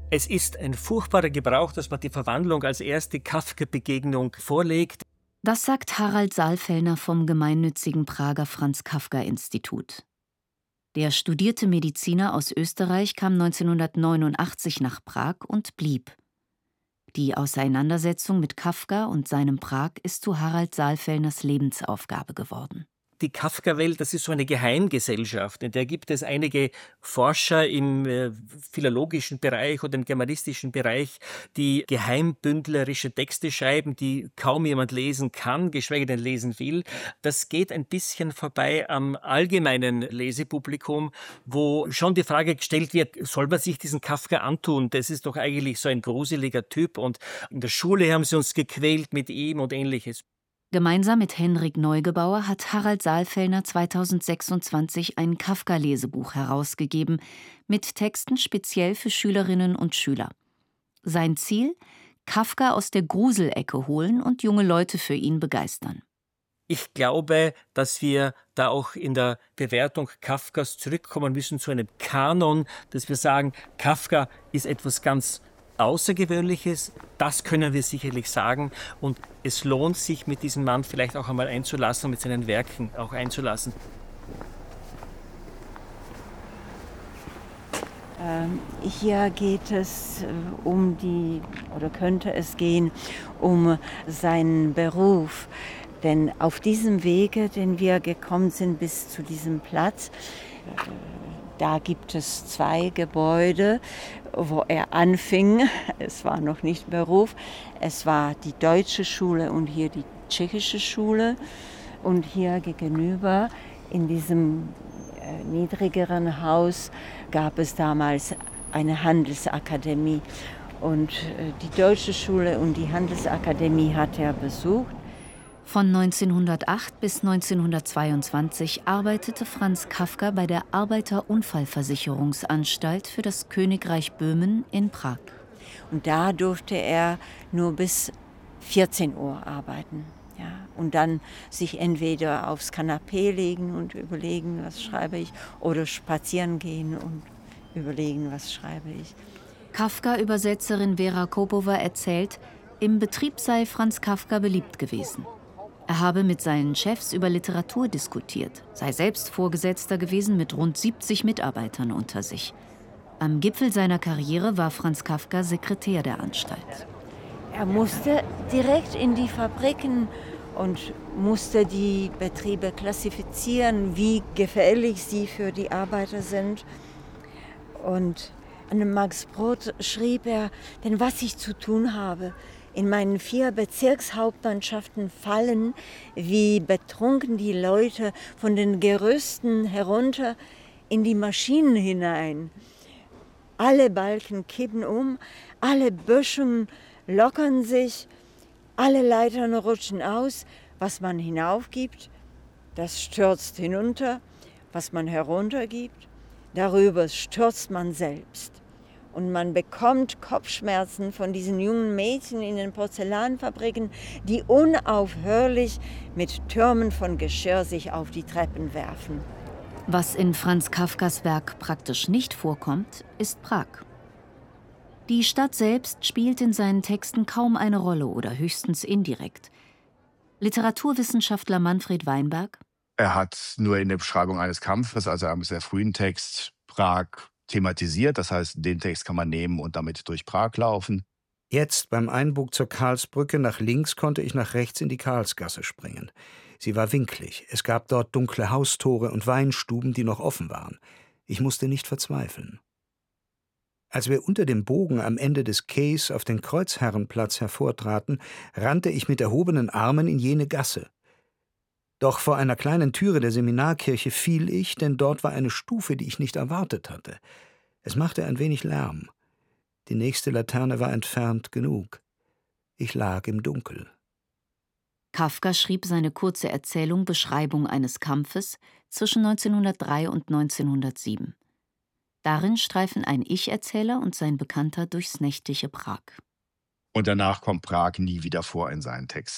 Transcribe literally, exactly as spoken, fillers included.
Es ist ein furchtbarer Gebrauch, dass man die Verwandlung als erste Kafka-Begegnung vorlegt. Das sagt Harald Saalfellner vom gemeinnützigen Prager Franz-Kafka-Institut. Der studierte Mediziner aus Österreich kam neunzehnhundertneunundachtzig nach Prag und blieb. Die Auseinandersetzung mit Kafka und seinem Prag ist zu Harald Saalfellners Lebensaufgabe geworden. Die Kafka-Welt, das ist so eine Geheimgesellschaft, in der gibt es einige Forscher im äh, philologischen Bereich oder im germanistischen Bereich, die geheimbündlerische Texte schreiben, die kaum jemand lesen kann, geschweige denn lesen will. Das geht ein bisschen vorbei am allgemeinen Lesepublikum, wo schon die Frage gestellt wird, soll man sich diesen Kafka antun? Das ist doch eigentlich so ein gruseliger Typ und in der Schule haben sie uns gequält mit ihm und Ähnliches. Gemeinsam mit Henrik Neugebauer hat Harald Saalfellner zweitausendsechsundzwanzig ein Kafka-Lesebuch herausgegeben, mit Texten speziell für Schülerinnen und Schüler. Sein Ziel? Kafka aus der Gruselecke holen und junge Leute für ihn begeistern. Ich glaube, dass wir da auch in der Bewertung Kafkas zurückkommen müssen zu einem Kanon, dass wir sagen, Kafka ist etwas ganz Außergewöhnliches, das können wir sicherlich sagen, und es lohnt sich, mit diesem Mann vielleicht auch einmal einzulassen und mit seinen Werken auch einzulassen. Ähm, hier geht es um die, oder könnte es gehen, um seinen Beruf. Denn auf diesem Wege, den wir gekommen sind bis zu diesem Platz, da gibt es zwei Gebäude, wo er anfing. Es war noch nicht Beruf. Es war die deutsche Schule und hier die tschechische Schule. Und hier gegenüber in diesem äh, niedrigeren Haus gab es damals eine Handelsakademie. Und äh, die deutsche Schule und die Handelsakademie hat er besucht. Von neunzehnhundertacht bis neunzehnhundertzweiundzwanzig arbeitete Franz Kafka bei der Arbeiterunfallversicherungsanstalt für das Königreich Böhmen in Prag. Und da durfte er nur bis vierzehn Uhr arbeiten. Ja, und dann sich entweder aufs Kanapee legen und überlegen, was schreibe ich, oder spazieren gehen und überlegen, was schreibe ich. Kafka-Übersetzerin Vera Kopova erzählt, im Betrieb sei Franz Kafka beliebt gewesen. Er habe mit seinen Chefs über Literatur diskutiert, sei selbst Vorgesetzter gewesen mit rund siebzig Mitarbeitern unter sich. Am Gipfel seiner Karriere war Franz Kafka Sekretär der Anstalt. Er musste direkt in die Fabriken und musste die Betriebe klassifizieren, wie gefährlich sie für die Arbeiter sind. Und an dem Max Brod schrieb er, denn was ich zu tun habe, in meinen vier Bezirkshauptmannschaften fallen, wie betrunken die Leute von den Gerüsten herunter in die Maschinen hinein. Alle Balken kippen um, alle Böschungen lockern sich, alle Leitern rutschen aus. Was man hinaufgibt, das stürzt hinunter. Was man heruntergibt, darüber stürzt man selbst. Und man bekommt Kopfschmerzen von diesen jungen Mädchen in den Porzellanfabriken, die unaufhörlich mit Türmen von Geschirr sich auf die Treppen werfen. Was in Franz Kafkas Werk praktisch nicht vorkommt, ist Prag. Die Stadt selbst spielt in seinen Texten kaum eine Rolle oder höchstens indirekt. Literaturwissenschaftler Manfred Weinberg: Er hat nur in der Beschreibung eines Kampfes, also einem sehr frühen Text, Prag thematisiert. Das heißt, den Text kann man nehmen und damit durch Prag laufen. Jetzt, beim Einbug zur Karlsbrücke nach links, konnte ich nach rechts in die Karlsgasse springen. Sie war winklig. Es gab dort dunkle Haustore und Weinstuben, die noch offen waren. Ich musste nicht verzweifeln. Als wir unter dem Bogen am Ende des Quais auf den Kreuzherrenplatz hervortraten, rannte ich mit erhobenen Armen in jene Gasse. Doch vor einer kleinen Türe der Seminarkirche fiel ich, denn dort war eine Stufe, die ich nicht erwartet hatte. Es machte ein wenig Lärm. Die nächste Laterne war entfernt genug. Ich lag im Dunkel. Kafka schrieb seine kurze Erzählung Beschreibung eines Kampfes zwischen neunzehnhundertdrei und neunzehnhundertsieben. Darin streifen ein Ich-Erzähler und sein Bekannter durchs nächtliche Prag. Und danach kommt Prag nie wieder vor in seinen Texten.